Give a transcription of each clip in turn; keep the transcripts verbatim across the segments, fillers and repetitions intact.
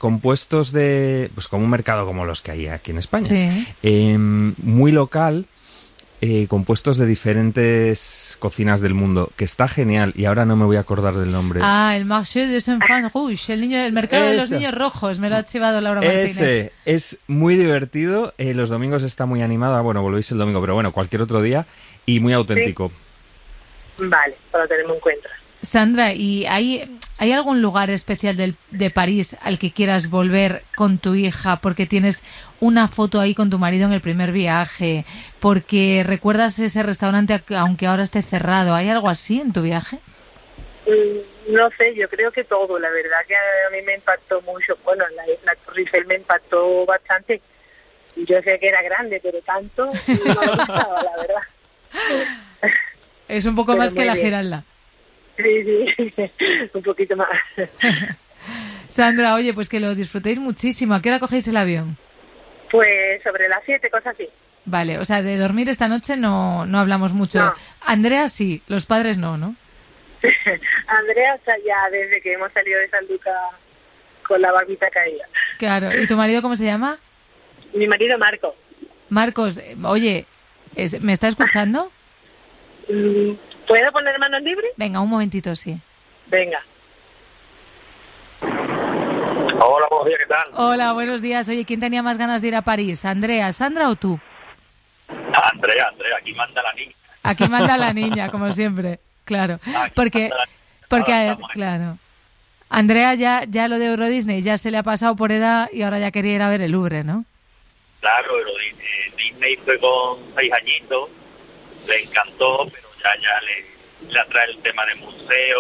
compuestos de, pues como un mercado como los que hay aquí en España, Sí. eh, muy local, eh, compuestos de diferentes cocinas del mundo, que está genial, y ahora no me voy a acordar del nombre. Ah, el Marché des Enfants Rouges, el, niño, el mercado de los Eso. niños rojos, me lo ha chivado Laura Martínez. Ese es muy divertido, eh, los domingos está muy animado, ah, bueno, volvéis el domingo, pero bueno, cualquier otro día, y muy auténtico. Sí. Vale, para tenerlo en cuenta. Sandra, ¿y hay, hay algún lugar especial del, de París al que quieras volver con tu hija? Porque tienes una foto ahí con tu marido en el primer viaje, porque recuerdas ese restaurante aunque ahora esté cerrado. ¿Hay algo así en tu viaje? Mm, no sé, yo creo que todo, la verdad que a mí me impactó mucho. Bueno, la, la Torre Eiffel me impactó bastante. Yo sé que era grande, pero tanto no me gustaba, la verdad. Es un poco Pero más que muy la bien. Giralda. Sí, sí, un poquito más. Sandra, oye, pues que lo disfrutéis muchísimo. ¿A qué hora cogéis el avión? Pues sobre las siete, cosas así. Vale, o sea, de dormir esta noche no, no hablamos mucho. No. Andrea sí, los padres no, ¿no? Andrea está ya desde que hemos salido de San Lucas con la barbita caída. Claro. ¿Y tu marido cómo se llama? Mi marido Marco. Marcos, eh, oye, es- ¿me está escuchando? Mm, ¿Puedo poner manos libres? Venga, un momentito, sí. Venga. Hola, buenos días, ¿qué tal? Hola, buenos días. Oye, ¿quién tenía más ganas de ir a París? ¿Andrea, Sandra o tú? Andrea, Andrea, aquí manda la niña. Aquí manda la niña, como siempre. Claro. Aquí Porque, manda la niña. porque Ahora eh, estamos, ¿eh? claro. Andrea ya, ya lo de Euro Disney ya se le ha pasado por edad y ahora ya quería ir a ver el Louvre, ¿no? Claro, pero Disney, Disney fue con seis añitos, le encantó, pero ya ya le, le atrae el tema de museo,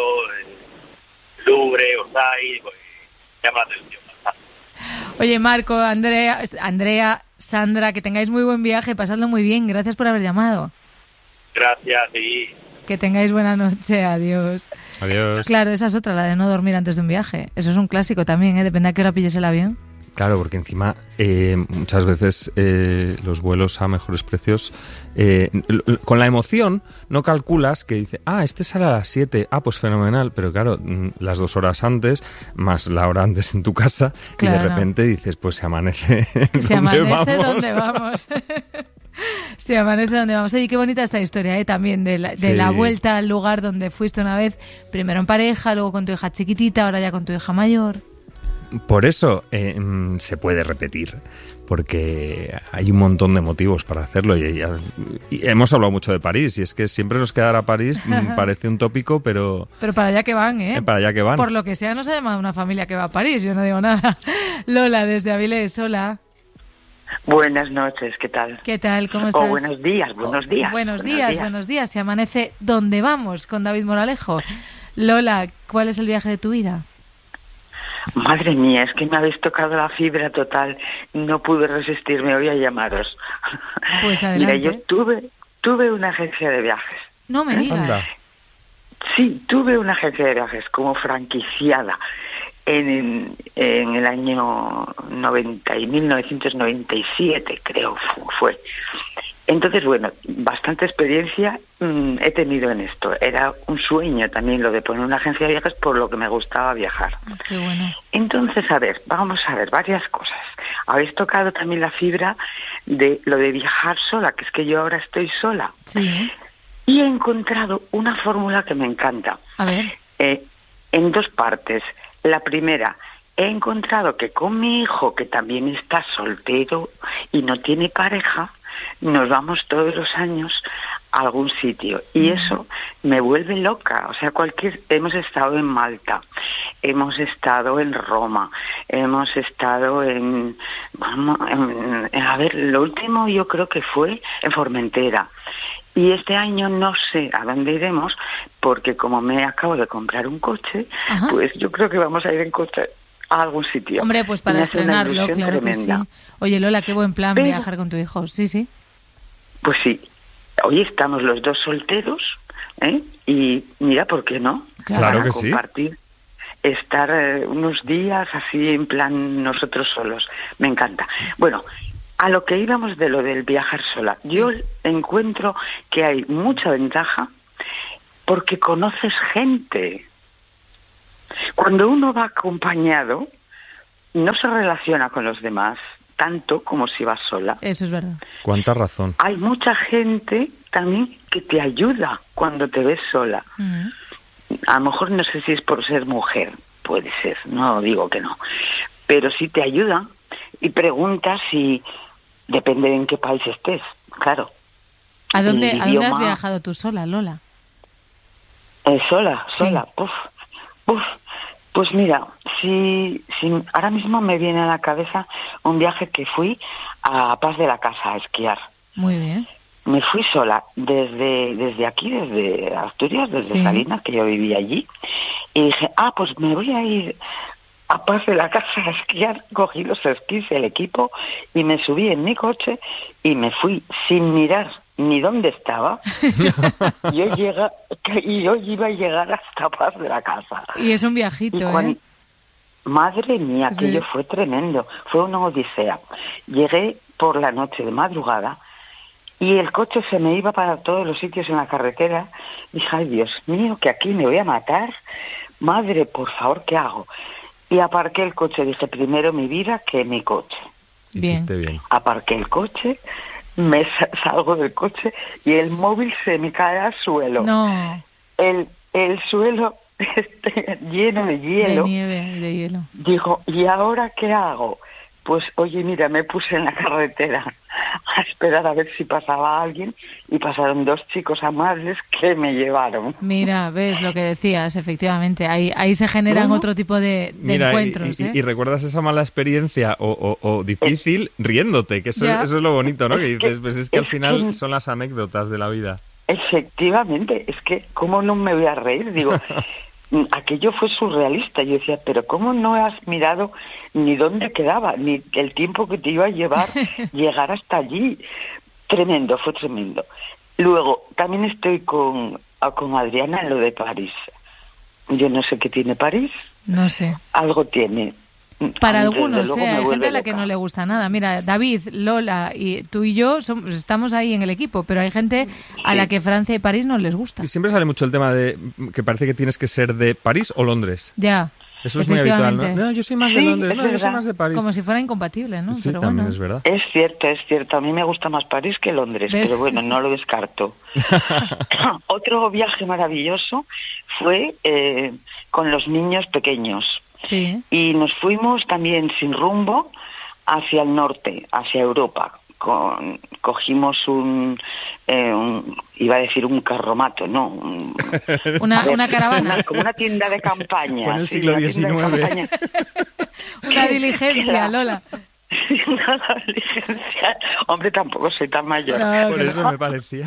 el Louvre, Orsay, pues llama la atención bastante. Oye, Marco, Andrea, Andrea, Sandra, que tengáis muy buen viaje, pasadlo muy bien. Gracias por haber llamado. Gracias y Que tengáis buena noche. Adiós. Adiós. Claro, esa es otra, la de no dormir antes de un viaje. Eso es un clásico también, ¿eh? Depende a qué hora pilles el avión. Claro, porque encima eh, muchas veces eh, los vuelos a mejores precios, eh, l- l- con la emoción no calculas que dice, ah, este sale a las siete, ah, pues fenomenal, pero claro, mm, las dos horas antes, más la hora antes en tu casa, y Claro. de repente dices, pues se amanece. Se ¿dónde amanece vamos? donde vamos. Se amanece donde vamos. Oye, qué bonita esta historia, ¿eh? También de la, de Sí. la vuelta al lugar donde fuiste una vez, primero en pareja, luego con tu hija chiquitita, ahora ya con tu hija mayor. Por eso eh, mm, se puede repetir, porque hay un montón de motivos para hacerlo. Y, y- y hemos hablado mucho de París, y es que siempre nos quedará París, mm, parece un tópico, pero Pero para allá que van, ¿eh? eh, para allá que van. Por lo que sea, no se llama una familia que va a París, yo no digo nada. Lola, desde Avilés, hola. Buenas noches, ¿qué tal? ¿Qué tal? ¿Cómo estás? O buenos días, buenos días. Buenos días, buenos días. Se amanece donde vamos con David Moralejo. Lola, ¿cuál es el viaje de tu vida? Madre mía, es que me habéis tocado la fibra total. No pude resistirme hoy a llamaros. Pues Mira, adelante. yo tuve, tuve una agencia de viajes. No me digas. Anda. Sí, tuve una agencia de viajes como franquiciada en, en el año noventa y mil novecientos noventa y siete, creo fu- fue. Entonces, bueno, bastante experiencia mmm, he tenido en esto. Era un sueño también lo de poner una agencia de viajes por lo que me gustaba viajar. Qué bueno. Entonces, a ver, vamos a ver varias cosas. Habéis tocado también la fibra de lo de viajar sola, que es que yo ahora estoy sola. Sí. Y he encontrado una fórmula que me encanta. A ver. Eh, en dos partes. La primera, he encontrado que con mi hijo, que también está soltero y no tiene pareja, nos vamos todos los años a algún sitio. Y eso me vuelve loca. O sea, cualquier... Hemos estado en Malta, hemos estado en Roma, hemos estado en... Vamos, en, en- a ver, lo último yo creo que fue en Formentera. Y este año no sé a dónde iremos, porque como me acabo de comprar un coche, Ajá. pues yo creo que vamos a ir en coche a algún sitio. Hombre, pues para Me hace una estrenarlo, ilusión claro que tremenda. sí. Oye, Lola, qué buen plan Pero- viajar con tu hijo. Sí, sí. Pues sí, hoy estamos los dos solteros, ¿eh? Y mira, ¿por qué no? Claro Para que sí. compartir, estar eh, unos días así en plan nosotros solos. Me encanta. Bueno, a lo que íbamos de lo del viajar sola. Sí. Yo encuentro que hay mucha ventaja porque conoces gente. Cuando uno va acompañado, no se relaciona con los demás tanto como si vas sola. Eso es verdad. Cuánta razón. Hay mucha gente también que te ayuda cuando te ves sola. Mm. A lo mejor no sé si es por ser mujer, puede ser, no digo que no, pero sí te ayuda y preguntas si depende de en qué país estés, claro. ¿A dónde, El ¿a dónde has idioma- viajado tú sola, Lola? Eh, sola, Sí. sola, puf, puf. Pues mira, si, si ahora mismo me viene a la cabeza un viaje que fui a Paz de la Casa a esquiar. Muy bien. Me fui sola desde desde aquí, desde Asturias, desde Sí. Salinas, que yo vivía allí, y dije, ah, pues me voy a ir a Paz de la Casa a esquiar. Cogí los esquís, el equipo, y me subí en mi coche y me fui sin mirar ni dónde estaba. yo llega, y yo iba a llegar hasta Paz de la Casa. Y es un Y viajito, cuan- ¿eh? Madre mía, Sí. aquello fue tremendo, fue una odisea. Llegué por la noche de madrugada y el coche se me iba para todos los sitios en la carretera. Dije, ay Dios mío, que aquí me voy a matar. Madre, por favor, ¿qué hago? Y aparqué el coche, dije, primero mi vida que mi coche. Bien. Hiciste bien. Aparqué el coche, me sa- salgo del coche y el móvil se me cae al suelo. No, El, el suelo este, lleno de de hielo. nieve y de hielo. Dijo, ¿y ahora qué hago? Pues, oye, mira, me puse en la carretera a esperar a ver si pasaba alguien y pasaron dos chicos amables que me llevaron. Mira, ves lo que decías, efectivamente. Ahí, ahí se generan Bueno. otro tipo de, de Mira, y, encuentros, y- ¿eh? y recuerdas esa mala experiencia o, o- o difícil riéndote, que eso, Ya. eso es lo bonito, ¿no? Es Que que- dices, pues es que al es final que- son las anécdotas de la vida. Efectivamente, es que, ¿cómo no me voy a reír? Digo, aquello fue surrealista. Yo decía, pero ¿cómo no has mirado ni dónde quedaba, ni el tiempo que te iba a llevar llegar hasta allí? Tremendo, fue tremendo. Luego, también estoy con, con Adriana en lo de París. Yo no sé qué tiene París, No sé. algo tiene. Para A mí, desde algunos, luego, ¿eh? me Hay gente vuelve a la que loca. no le gusta nada. Mira, David, Lola y tú y yo somos, estamos ahí en el equipo, pero hay gente a Sí. la que Francia y París no les gusta. Y siempre sale mucho el tema de que parece que tienes que ser de París o Londres. Ya. Eso es muy habitual, ¿no? efectivamente. No, yo soy más de Sí, Londres, es no, yo soy verdad. más de París. Como si fuera incompatible, ¿no? Sí, Pero también bueno. es verdad. Es cierto, es cierto. A mí me gusta más París que Londres, ¿Ves? pero bueno, no lo descarto. Otro viaje maravilloso fue eh, con los niños pequeños. Sí. Y nos fuimos también sin rumbo hacia el norte, hacia Europa. Con, cogimos un, eh, un, iba a decir un carromato, no. Un, Una, a ver, una caravana. una- como una tienda de campaña. Fue en el sí, siglo una tienda de diecinueve. campaña. Una diligencia, Era- Lola. Sí, una diligencia. Hombre, tampoco soy tan mayor. No, Por que no. eso me parecía.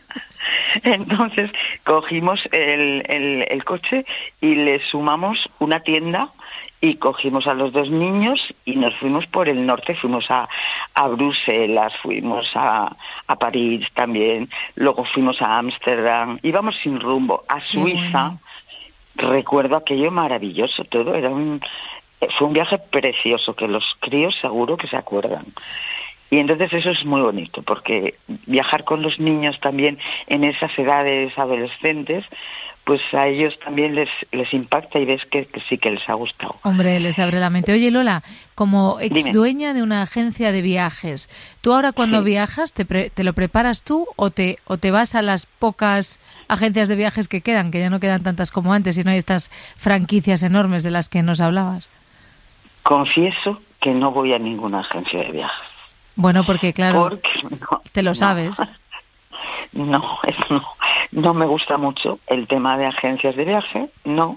Entonces cogimos el, el, el coche y le sumamos una tienda y cogimos a los dos niños y nos fuimos por el norte, fuimos a, a Bruselas, fuimos a, a París también, luego fuimos a Ámsterdam, íbamos sin rumbo, a Qué Suiza. bueno. Recuerdo aquello maravilloso, todo era un fue un viaje precioso que los críos seguro que se acuerdan. Y entonces eso es muy bonito, porque viajar con los niños también en esas edades adolescentes, pues a ellos también les les impacta y ves que, que sí que les ha gustado. Hombre, les abre la mente. Oye, Lola, como ex Dime. dueña de una agencia de viajes, ¿tú ahora cuando Sí. viajas te, pre- te lo preparas tú o te, o te vas a las pocas agencias de viajes que quedan, que ya no quedan tantas como antes y no hay estas franquicias enormes de las que nos hablabas? Confieso que no voy a ninguna agencia de viajes. Bueno, porque claro, Porque no, te lo no. sabes. No, eso no, no me gusta mucho el tema de agencias de viaje, no.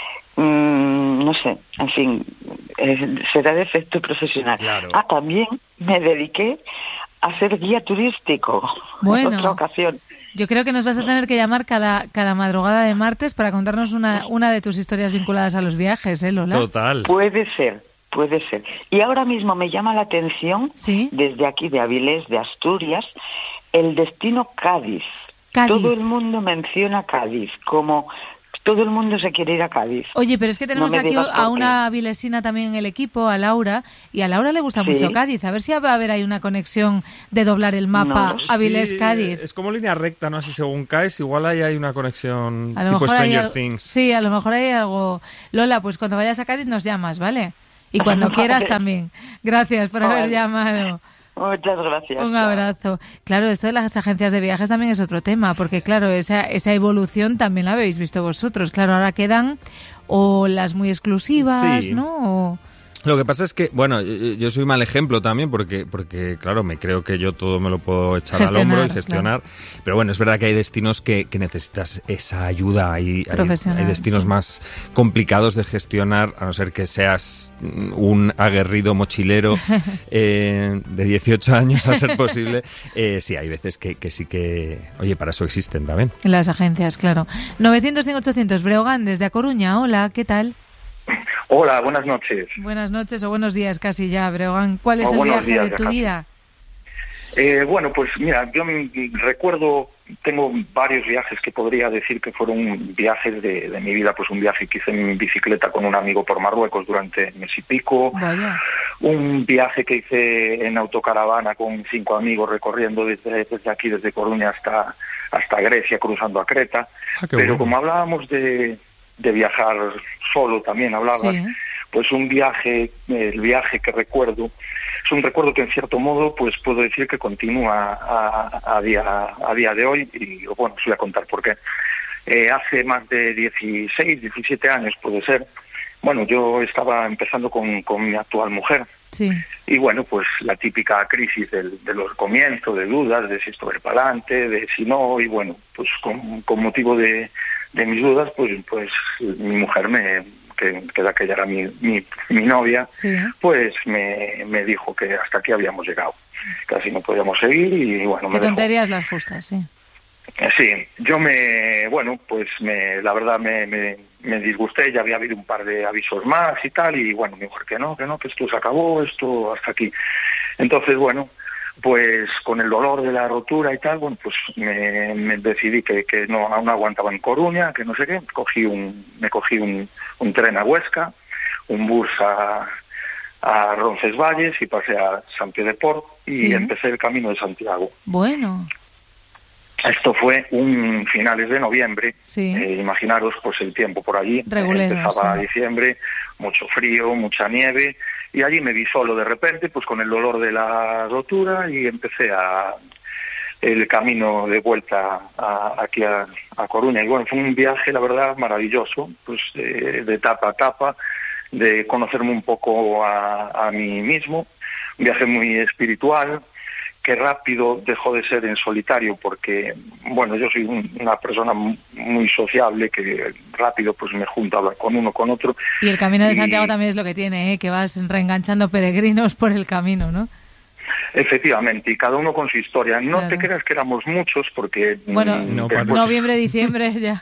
Mm, no sé, en fin, eh, será defecto profesional. Claro. Ah, también me dediqué a ser guía turístico Bueno. en otra ocasión. Yo creo que nos vas a tener que llamar cada, cada madrugada de martes para contarnos una, una de tus historias vinculadas a los viajes, ¿eh, Lola? Total. Puede ser, puede ser. Y ahora mismo me llama la atención, Sí. desde aquí de Avilés, de Asturias, el destino Cádiz. Cádiz. Todo el mundo menciona Cádiz, como todo el mundo se quiere ir a Cádiz. Oye, pero es que tenemos No me aquí digas a por una vilesina también en el equipo, a Laura, y a Laura le gusta Sí. mucho Cádiz. A ver si va a haber ahí una conexión de doblar el mapa No, Avilés-Cádiz. Sí, es como línea recta, ¿no? Así según caes, igual ahí hay una conexión A lo tipo mejor hay Stranger al- Things. Sí, a lo mejor hay algo. Lola, pues cuando vayas a Cádiz nos llamas, ¿vale? Y cuando quieras también. Gracias por haber llamado. Muchas gracias. Un abrazo. Claro, esto de las agencias de viajes también es otro tema, porque claro, esa, esa evolución también la habéis visto vosotros. Claro, ahora quedan o las muy exclusivas, sí. ¿no? O... Lo que pasa es que, bueno, yo soy mal ejemplo también porque, porque claro, me creo que yo todo me lo puedo echar al hombro y gestionar. Claro. Pero bueno, es verdad que hay destinos que, que necesitas esa ayuda. Hay, hay, hay destinos sí. más complicados de gestionar, a no ser que seas un aguerrido mochilero eh, de dieciocho años, a ser posible. Eh, sí, hay veces que, que sí que... Oye, para eso existen también. Las agencias, claro. novecientos, cinco, ochocientos, Breogán, desde A Coruña. Hola, ¿qué tal? Hola, buenas noches. Buenas noches o buenos días casi ya, Breogán. ¿Cuál es oh, el viaje días, de tu casi. vida? Eh, bueno, pues mira, yo recuerdo, tengo varios viajes que podría decir que fueron viajes de, de mi vida. Pues un viaje que hice en bicicleta con un amigo por Marruecos durante mes y pico. Vaya. Un viaje que hice en autocaravana con cinco amigos recorriendo desde, desde aquí, desde Coruña hasta, hasta Grecia, cruzando a Creta. Ah, Pero bueno. como hablábamos de... de viajar solo, también hablabas, sí. Pues un viaje, el viaje que recuerdo, es un recuerdo que en cierto modo pues puedo decir que continúa a, a, día, a día de hoy, y bueno, os voy a contar por qué. Eh, hace más de dieciséis, diecisiete años puede ser, bueno, yo estaba empezando con, con mi actual mujer. Sí. Y bueno, pues la típica crisis del, de los comienzos, de dudas, de si esto va para adelante, de si no, y bueno, pues con, con motivo de, de mis dudas, pues pues mi mujer, me que, que de aquella era mi, mi, mi novia, sí. pues me, me dijo que hasta aquí habíamos llegado, casi no podíamos seguir y bueno... Qué me tonterías dejó. Las justas, sí. Sí, yo me, bueno, pues me, la verdad me, me, me disgusté, ya había habido un par de avisos más y tal, y bueno, me dijo que no, que no, que esto se acabó, esto hasta aquí. Entonces, bueno, pues con el dolor de la rotura y tal, bueno, pues me, me decidí que, que no, no aguantaba en Coruña, que no sé qué, cogí un, me cogí un, un tren a Huesca, un bus a, a Roncesvalles y pasé a Sant Pie de Port y sí. empecé el camino de Santiago. Bueno. Esto fue un finales de noviembre, sí. eh, imaginaros pues el tiempo por allí, Regulero, empezaba sí. diciembre, mucho frío, mucha nieve, y allí me vi solo de repente, pues con el dolor de la rotura, y empecé a el camino de vuelta a, aquí a, a Coruña. Y bueno, fue un viaje, la verdad, maravilloso, pues de, de etapa a etapa, de conocerme un poco a, a mí mismo, un viaje muy espiritual, que rápido dejó de ser en solitario porque, bueno, yo soy un, una persona muy sociable que rápido pues me junto a hablar con uno, con otro. Y el Camino de y... Santiago también es lo que tiene, ¿eh? Que vas reenganchando peregrinos por el camino, ¿no? Efectivamente, y cada uno con su historia. No claro. te creas que éramos muchos porque... Bueno, no, después... noviembre, diciembre ya...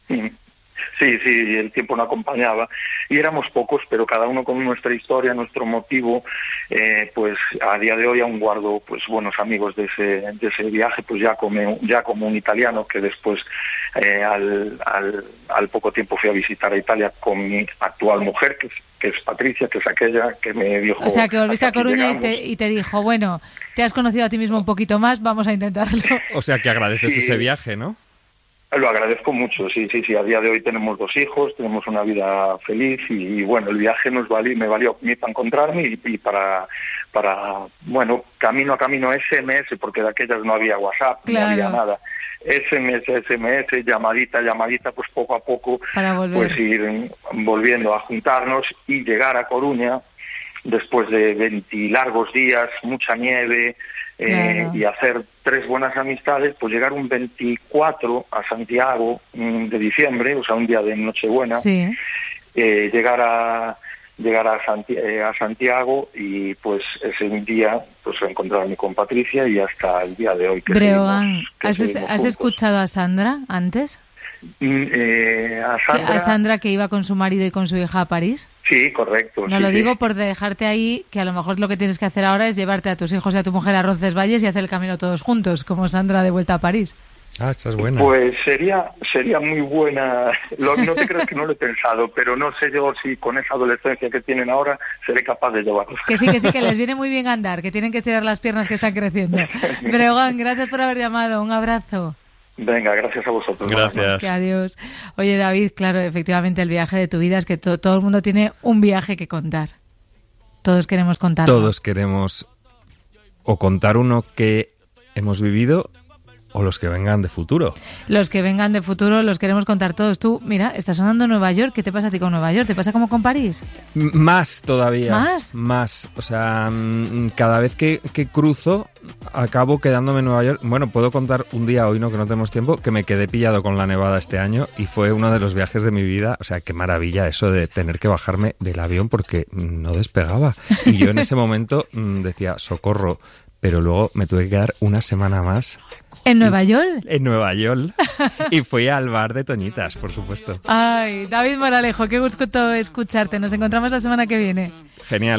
Sí, sí, el tiempo no acompañaba y éramos pocos, pero cada uno con nuestra historia, nuestro motivo, eh, pues a día de hoy aún guardo pues buenos amigos de ese de ese viaje, pues ya como ya como un italiano que después eh, al, al al poco tiempo fui a visitar a Italia con mi actual mujer, que es, que es Patricia, que es aquella que me dijo... O sea, que volviste a Coruña y te, y te dijo, bueno, te has conocido a ti mismo un poquito más, vamos a intentarlo. O sea, que agradeces sí. ese viaje, ¿no? Lo agradezco mucho, sí, sí, sí. A día de hoy tenemos dos hijos, tenemos una vida feliz y, y bueno, el viaje nos valió, me valió para encontrarme y, y para, para, bueno, camino a camino S M S, porque de aquellas no había WhatsApp, claro. no había nada. S M S, S M S, llamadita, llamadita, pues poco a poco, para volver. Pues ir volviendo a juntarnos y llegar a Coruña después de veinte largos días, mucha nieve, claro. eh, y hacer tres buenas amistades, pues llegar un veinticuatro a Santiago mm, de diciembre, o sea, un día de Nochebuena, sí. eh, llegar a llegar a, Santi- eh, a Santiago y pues ese día pues encontrarme con Patricia y hasta el día de hoy que Breogán, seguimos, que ¿has, seguimos ¿has escuchado a Sandra antes? Mm, eh, a Sandra... ¿A Sandra que iba con su marido y con su hija a París? Sí, correcto. No sí, lo sí. digo por dejarte ahí, que a lo mejor lo que tienes que hacer ahora es llevarte a tus hijos y a tu mujer a Roncesvalles y hacer el camino todos juntos, como Sandra de vuelta a París. Ah, esta es buena. Pues sería sería muy buena. Lo, no te creas que no lo he pensado, pero no sé yo si con esa adolescencia que tienen ahora seré capaz de llevarlos. Que sí, que sí, que les viene muy bien andar, que tienen que estirar las piernas que están creciendo. Breogán, gracias por haber llamado. Un abrazo. Venga, gracias a vosotros. Gracias. Que adiós. Oye, David, claro, efectivamente el viaje de tu vida es que to- todo el mundo tiene un viaje que contar. Todos queremos contarlo. Todos queremos o contar uno que hemos vivido o los que vengan de futuro. Los que vengan de futuro los queremos contar todos. Tú, mira, está sonando Nueva York. ¿Qué te pasa a ti con Nueva York? ¿Te pasa como con París? M- más todavía. ¿Más? Más. O sea, mm, cada vez que, que cruzo acabo quedándome en Nueva York. Bueno, puedo contar un día, hoy no, que no tenemos tiempo, que me quedé pillado con la nevada este año y fue uno de los viajes de mi vida. O sea, qué maravilla eso de tener que bajarme del avión porque no despegaba. Y yo en ese momento mm, decía, socorro. Pero luego me tuve que quedar una semana más. ¿En Nueva York? En Nueva York. Y fui al bar de Toñitas, por supuesto. Ay, David Moralejo, qué gusto escucharte. Nos encontramos la semana que viene. Genial.